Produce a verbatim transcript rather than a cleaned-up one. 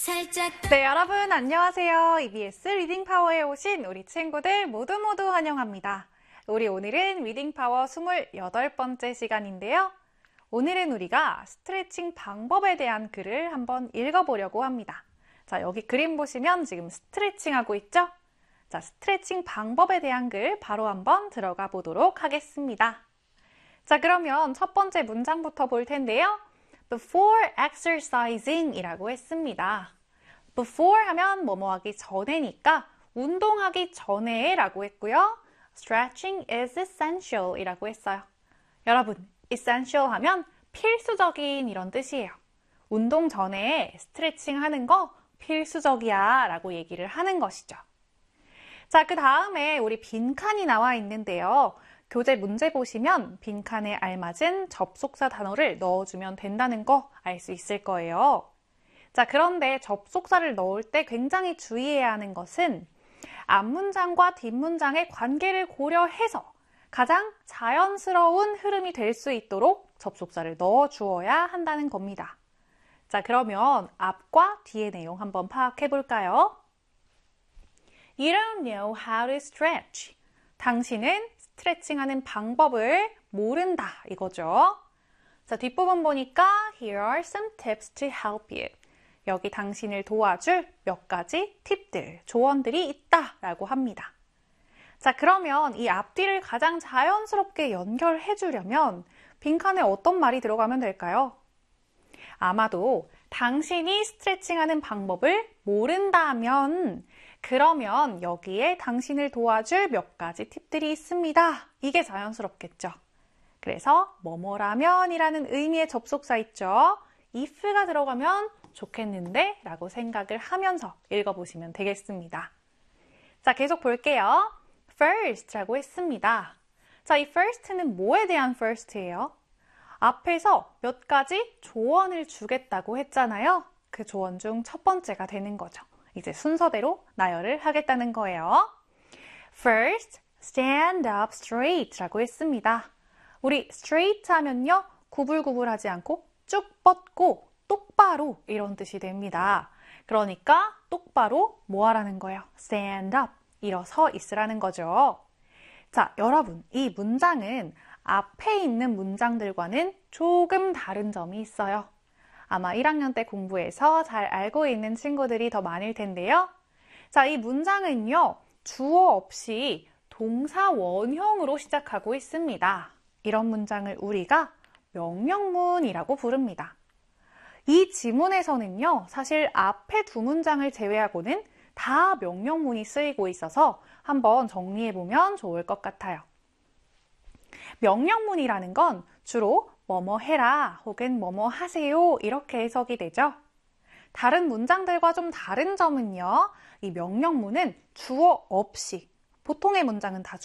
살짝 네, 여러분 안녕하세요. 이비에스 리딩 파워에 오신 우리 친구들 모두 모두 환영합니다. 우리 오늘은 리딩 파워 스물여덟 번째 시간인데요. 오늘은 우리가 스트레칭 방법에 대한 글을 한번 읽어보려고 합니다. 자, 여기 그림 보시면 지금 스트레칭 하고 있죠? 자, 스트레칭 방법에 대한 글 바로 한번 들어가 보도록 하겠습니다. 자, 그러면 첫 번째 문장부터 볼 텐데요. Before exercising 이라고 했습니다. Before 하면 뭐뭐 하기 전에니까 운동하기 전에 라고 했고요. Stretching is essential 이라고 했어요. 여러분, essential 하면 필수적인 이런 뜻이에요. 운동 전에 스트레칭 하는 거 필수적이야 라고 얘기를 하는 것이죠. 자, 그 다음에 우리 빈칸이 나와 있는데요. 교재 문제 보시면 빈칸에 알맞은 접속사 단어를 넣어주면 된다는 거 알 수 있을 거예요. 자, 그런데 접속사를 넣을 때 굉장히 주의해야 하는 것은 앞문장과 뒷문장의 관계를 고려해서 가장 자연스러운 흐름이 될 수 있도록 접속사를 넣어주어야 한다는 겁니다. 자, 그러면 앞과 뒤의 내용 한번 파악해 볼까요? You don't know how to stretch. 당신은 스트레칭하는 방법을 모른다 이거죠. 자, 뒷부분 보니까 Here are some tips to help you. 여기 당신을 도와줄 몇 가지 팁들, 조언들이 있다 라고 합니다. 자, 그러면 이 앞뒤를 가장 자연스럽게 연결해 주려면 빈칸에 어떤 말이 들어가면 될까요? 아마도 당신이 스트레칭하는 방법을 모른다면 그러면 여기에 당신을 도와줄 몇 가지 팁들이 있습니다. 이게 자연스럽겠죠. 그래서 뭐뭐라면 이라는 의미의 접속사 있죠. if가 들어가면 좋겠는데 라고 생각을 하면서 읽어보시면 되겠습니다. 자, 계속 볼게요. first 라고 했습니다. 자, 이 first는 뭐에 대한 first예요? 앞에서 몇 가지 조언을 주겠다고 했잖아요. 그 조언 중 첫 번째가 되는 거죠. 이제 순서대로 나열을 하겠다는 거예요. First, stand up straight 라고 했습니다. 우리 straight 하면요, 구불구불하지 않고 쭉 뻗고 똑바로 이런 뜻이 됩니다. 그러니까 똑바로 뭐 하라는 거예요? Stand up, 일어서 있으라는 거죠. 자, 여러분, 이 문장은 앞에 있는 문장들과는 조금 다른 점이 있어요. 아마 일 학년 때 공부해서 잘 알고 있는 친구들이 더 많을 텐데요. 자, 이 문장은요, 주어 없이 동사 원형으로 시작하고 있습니다. 이런 문장을 우리가 명령문이라고 부릅니다. 이 지문에서는요, 사실 앞에 두 문장을 제외하고는 다 명령문이 쓰이고 있어서 한번 정리해보면 좋을 것 같아요. 명령문이라는 건 주로 뭐뭐 해라 혹은 뭐뭐 하세요 이렇게 해석이 되죠. 다른 문장들과 좀 다른 점은요, 이 명령문은 주어 없이, 보통의 문장은 다